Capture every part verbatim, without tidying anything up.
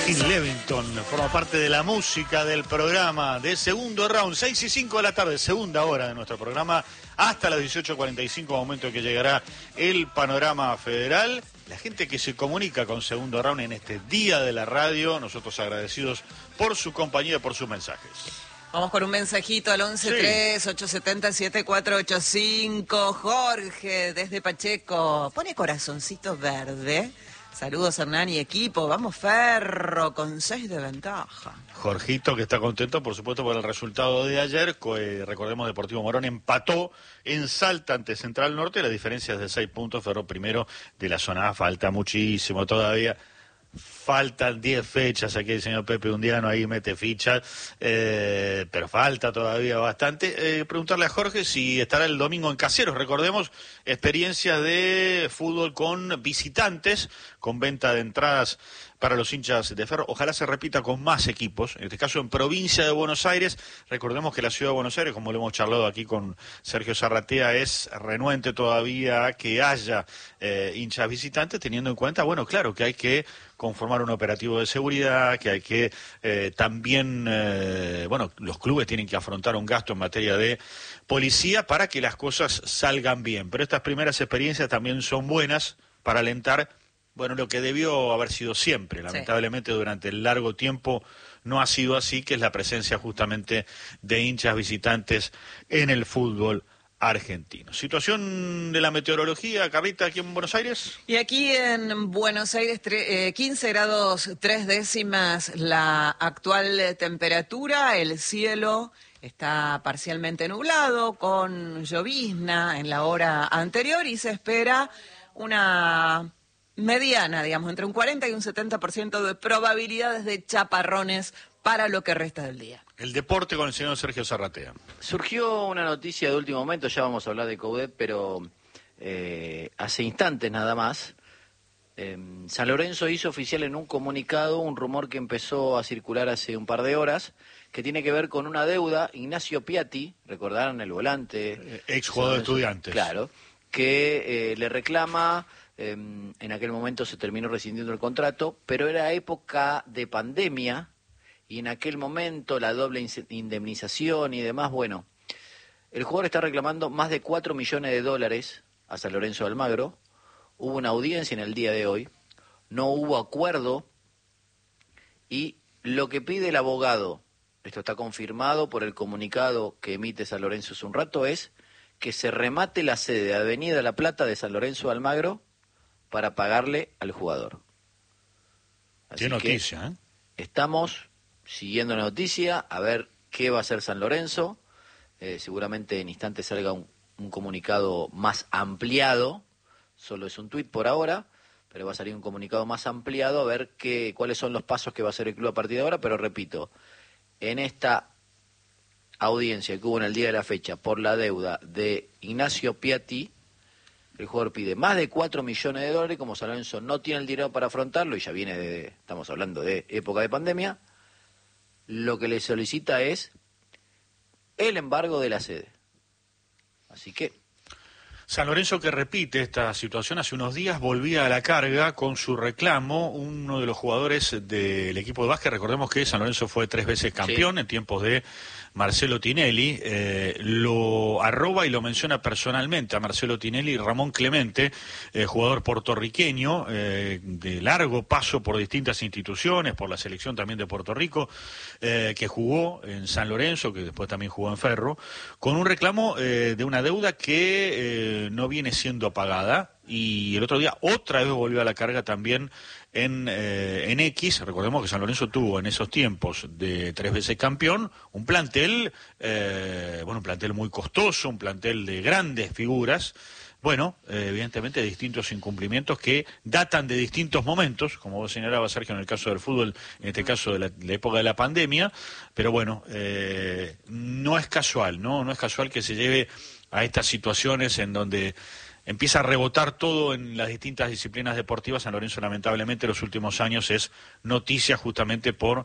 Phil Levington forma parte de la música del programa de Segundo Round, seis y cinco de la tarde, segunda hora de nuestro programa, hasta las dieciocho cuarenta y cinco, momento en que llegará el panorama federal. La gente que se comunica con Segundo Round en este día de la radio, nosotros agradecidos por su compañía y por sus mensajes. Vamos con un mensajito al once tres ocho siete cero siete cuatro ocho cinco. Jorge, desde Pacheco, pone corazoncito verde. Saludos, Hernán y equipo. Vamos, Ferro, con seis de ventaja. Jorgito, que está contento, por supuesto, por el resultado de ayer. Eh, recordemos, Deportivo Morón empató en Salta ante Central Norte. La diferencia es de seis puntos. Ferro primero de la zona A. Falta muchísimo todavía. Faltan diez fechas, aquí el señor Pepe Undiano ahí mete fichas, eh, pero falta todavía bastante. Eh, preguntarle a Jorge si estará el domingo en Caseros. Recordemos, experiencias de fútbol con visitantes, con venta de entradas para los hinchas de Ferro. Ojalá se repita con más equipos, en este caso en provincia de Buenos Aires. Recordemos que la ciudad de Buenos Aires, como lo hemos charlado aquí con Sergio Zarratea, es renuente todavía a que haya eh, hinchas visitantes, teniendo en cuenta, bueno, claro, que hay que conformar un operativo de seguridad, que hay que eh, también, eh, bueno, los clubes tienen que afrontar un gasto en materia de policía para que las cosas salgan bien. Pero estas primeras experiencias también son buenas para alentar, bueno, lo que debió haber sido siempre. Lamentablemente, sí, durante el largo tiempo no ha sido así, que es la presencia justamente de hinchas visitantes en el fútbol argentino. Situación de la meteorología, Carlita, aquí en Buenos Aires. Y aquí en Buenos Aires, eh, quince grados tres décimas la actual temperatura. El cielo está parcialmente nublado, con llovizna en la hora anterior, y se espera una mediana, digamos, entre un cuarenta y un setenta por ciento de probabilidades de chaparrones para lo que resta del día. El deporte con el señor Sergio Zarratea. Surgió una noticia de último momento, ya vamos a hablar de Coudet, pero eh, hace instantes nada más. Eh, San Lorenzo hizo oficial en un comunicado un rumor que empezó a circular hace un par de horas, que tiene que ver con una deuda. Ignacio Piatti, recordarán, el volante, eh, ex jugador de Estudiantes, claro, que eh, le reclama. Eh, en aquel momento se terminó rescindiendo el contrato, pero era época de pandemia. Y en aquel momento la doble indemnización y demás, bueno, el jugador está reclamando más de cuatro millones de dólares a San Lorenzo de Almagro. Hubo una audiencia en el día de hoy, no hubo acuerdo, y lo que pide el abogado, esto está confirmado por el comunicado que emite San Lorenzo hace un rato, es que se remate la sede de Avenida La Plata de San Lorenzo de Almagro para pagarle al jugador. Así Qué noticia, ¿eh? Estamos siguiendo la noticia, a ver qué va a hacer San Lorenzo. Eh, seguramente en instantes salga un, un comunicado más ampliado. Solo es un tuit por ahora, pero va a salir un comunicado más ampliado a ver qué, cuáles son los pasos que va a hacer el club a partir de ahora. Pero repito, en esta audiencia que hubo en el día de la fecha por la deuda de Ignacio Piatti, el jugador pide más de cuatro millones de dólares. Como San Lorenzo no tiene el dinero para afrontarlo, y ya viene de, estamos hablando de época de pandemia, lo que le solicita es el embargo de la sede. Así que San Lorenzo, que repite esta situación, hace unos días volvía a la carga con su reclamo. Uno de los jugadores del equipo de básquet, recordemos que San Lorenzo fue tres veces campeón, sí, en tiempos de Marcelo Tinelli, eh, lo arroba y lo menciona personalmente a Marcelo Tinelli, Ramón Clemente, eh, jugador puertorriqueño, eh, de largo paso por distintas instituciones, por la selección también de Puerto Rico, eh, que jugó en San Lorenzo, que después también jugó en Ferro, con un reclamo eh, de una deuda que eh, no viene siendo pagada. Y el otro día otra vez volvió a la carga también en, eh, en X. Recordemos que San Lorenzo tuvo en esos tiempos de tres veces campeón un plantel, eh, bueno, un plantel muy costoso, un plantel de grandes figuras. Bueno, eh, evidentemente distintos incumplimientos que datan de distintos momentos, como vos señalabas, Sergio, en el caso del fútbol, en este caso de la, la época de la pandemia, pero bueno, eh, no es casual, ¿no? No es casual que se lleve a estas situaciones en donde empieza a rebotar todo en las distintas disciplinas deportivas. San Lorenzo, lamentablemente, en los últimos años es noticia justamente por,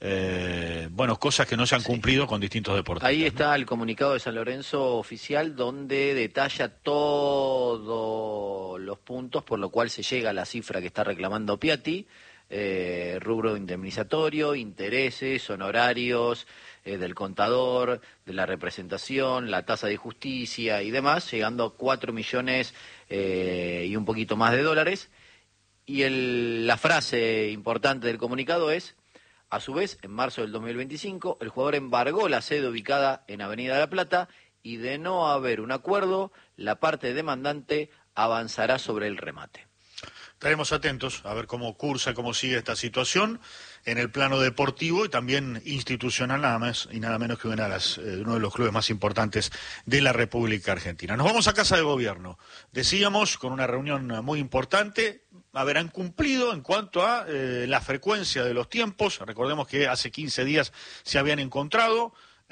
eh, bueno, cosas que no se han cumplido, sí, con distintos deportes. Ahí está, ¿no?, el comunicado de San Lorenzo oficial, donde detalla todos los puntos por lo cual se llega a la cifra que está reclamando Piatti. eh, rubro indemnizatorio, intereses, honorarios eh, del contador, de la representación, la tasa de justicia y demás, llegando a cuatro millones eh, y un poquito más de dólares. Y el, la frase importante del comunicado es: a su vez, en marzo del dos mil veinticinco, el jugador embargó la sede ubicada en Avenida La Plata y, de no haber un acuerdo, la parte demandante avanzará sobre el remate. Estaremos atentos a ver cómo cursa, cómo sigue esta situación en el plano deportivo y también institucional, nada más y nada menos que una de las, eh, uno de los clubes más importantes de la República Argentina. Nos vamos a Casa de Gobierno. Decíamos, con una reunión muy importante, habrán cumplido en cuanto a eh, la frecuencia de los tiempos. Recordemos que hace quince días se habían encontrado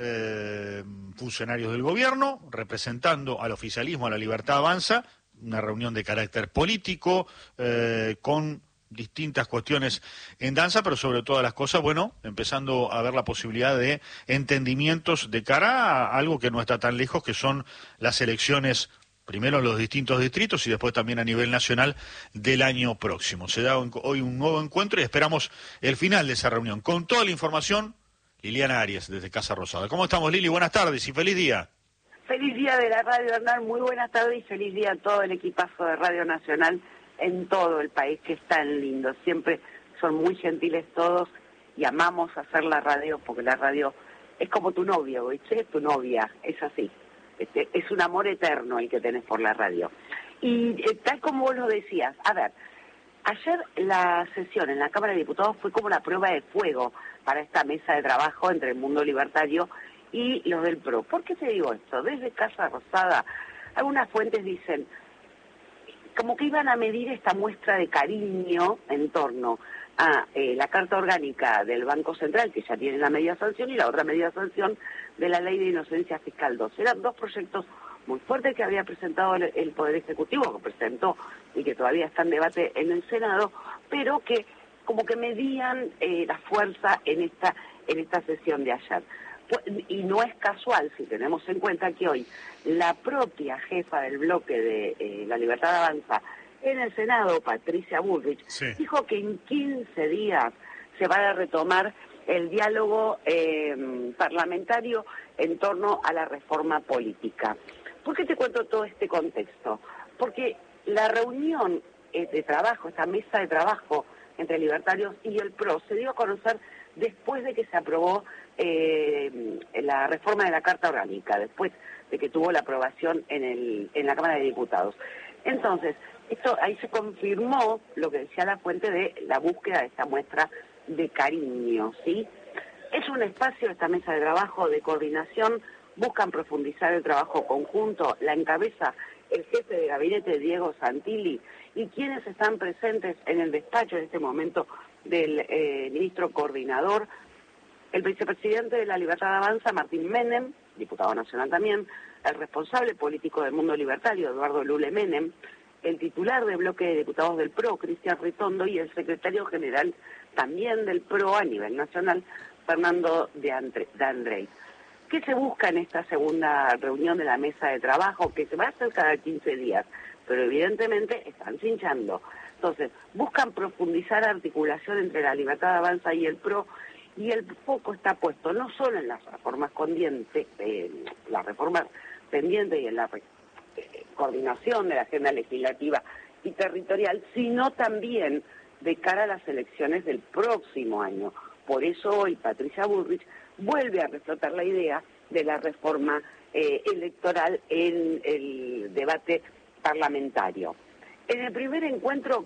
eh, funcionarios del gobierno representando al oficialismo, a la Libertad Avanza, una reunión de carácter político, eh, con distintas cuestiones en danza, pero sobre todas las cosas, bueno, empezando a ver la posibilidad de entendimientos de cara a algo que no está tan lejos, que son las elecciones, primero en los distintos distritos y después también a nivel nacional del año próximo. Se da hoy un nuevo encuentro y esperamos el final de esa reunión. Con toda la información, Liliana Arias, desde Casa Rosada. ¿Cómo estamos, Lili? Buenas tardes y feliz día. Feliz día de la Radio Hernán, muy buenas tardes y feliz día a todo el equipazo de Radio Nacional en todo el país, que es tan lindo. Siempre son muy gentiles todos y amamos hacer la radio, porque la radio es como tu novio, ¿viste? Tu novia, es así. Este, es un amor eterno el que tenés por la radio. Y eh, tal como vos lo decías, a ver, ayer la sesión en la Cámara de Diputados fue como la prueba de fuego para esta mesa de trabajo entre el mundo libertario y los del P R O. ¿Por qué te digo esto? Desde Casa Rosada, algunas fuentes dicen como que iban a medir esta muestra de cariño en torno a eh, la Carta Orgánica del Banco Central, que ya tiene la media sanción, y la otra media sanción de la Ley de Inocencia Fiscal dos. Eran dos proyectos muy fuertes que había presentado el, el Poder Ejecutivo, que presentó y que todavía está en debate en el Senado, pero que como que medían eh, la fuerza en esta, en esta sesión de ayer. Y no es casual si tenemos en cuenta que hoy la propia jefa del bloque de eh, La Libertad Avanza en el Senado, Patricia Bullrich, sí, dijo que en quince días se va a retomar el diálogo eh, parlamentario en torno a la reforma política. ¿Por qué te cuento todo este contexto? Porque la reunión de trabajo, esta mesa de trabajo entre libertarios y el P R O, se dio a conocer después de que se aprobó eh, la reforma de la Carta Orgánica, después de que tuvo la aprobación en, el, en la Cámara de Diputados. Entonces, esto ahí se confirmó lo que decía la fuente de la búsqueda de esta muestra de cariño, ¿sí? Es un espacio, esta mesa de trabajo, de coordinación, buscan profundizar el trabajo conjunto, la encabeza el jefe de gabinete Diego Santilli, y quienes están presentes en el despacho en este momento del eh, ministro coordinador, el vicepresidente de la Libertad Avanza, Martín Menem, diputado nacional también, el responsable político del mundo libertario, Eduardo Lule Menem, el titular del bloque de diputados del P R O, Cristian Ritondo, y el secretario general también del P R O a nivel nacional, Fernando de, Andre, de Andrés. ¿Qué se busca en esta segunda reunión de la mesa de trabajo, que se va a hacer cada quince días? Pero evidentemente están cinchando. Entonces, buscan profundizar articulación entre la Libertad Avanza y el P R O, y el foco está puesto no solo en las reformas pendientes, eh, las reformas pendientes y en la eh, coordinación de la agenda legislativa y territorial, sino también de cara a las elecciones del próximo año. Por eso hoy Patricia Bullrich vuelve a reflotar la idea de la reforma eh, electoral en el debate parlamentario. En el primer encuentro,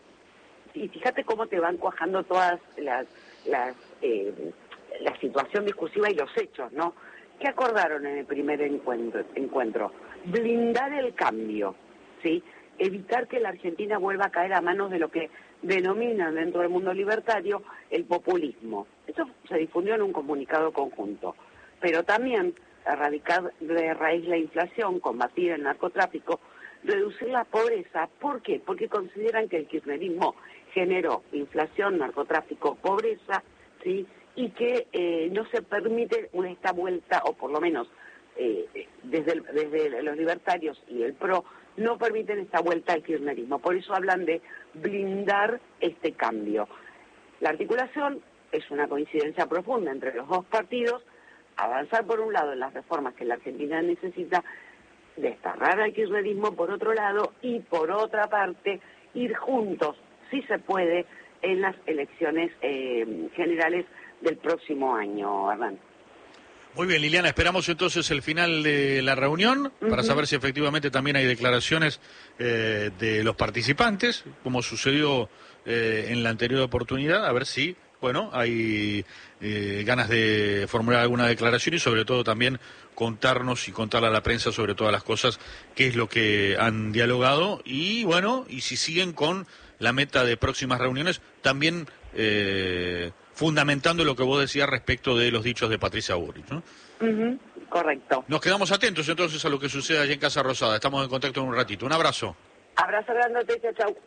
y fíjate cómo te van cuajando todas las, las eh, la situación discursiva y los hechos, ¿no? ¿Qué acordaron en el primer encuentro? encuentro? Blindar el cambio, ¿sí? Evitar que la Argentina vuelva a caer a manos de lo que denominan dentro del mundo libertario el populismo. Eso se difundió en un comunicado conjunto. Pero también erradicar de raíz la inflación, combatir el narcotráfico, reducir la pobreza. ¿Por qué? Porque consideran que el kirchnerismo generó inflación, narcotráfico, pobreza, ¿sí? Y que eh, no se permite esta vuelta, o por lo menos eh, desde, el, desde los libertarios y el P R O, no permiten esta vuelta al kirchnerismo. Por eso hablan de blindar este cambio. La articulación es una coincidencia profunda entre los dos partidos, avanzar por un lado en las reformas que la Argentina necesita, desterrar al kirchnerismo por otro lado y por otra parte ir juntos, si se puede, en las elecciones eh, generales del próximo año, Hernán. Muy bien, Liliana, esperamos entonces el final de la reunión uh-huh. para saber si efectivamente también hay declaraciones eh, de los participantes, como sucedió eh, en la anterior oportunidad, a ver si, bueno, hay eh, ganas de formular alguna declaración y sobre todo también contarnos y contarle a la prensa sobre todas las cosas, qué es lo que han dialogado y, bueno, y si siguen con la meta de próximas reuniones, también eh, fundamentando lo que vos decías respecto de los dichos de Patricia Bullrich, ¿no? Uh-huh. Correcto. Nos quedamos atentos entonces a lo que sucede allí en Casa Rosada. Estamos en contacto en un ratito. Un abrazo. Abrazo grandote, chau, chau.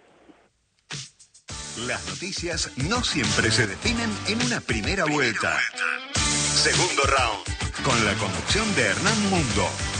Las noticias no siempre se definen en una primera vuelta. Segundo round, con la conducción de Hernán Mundo.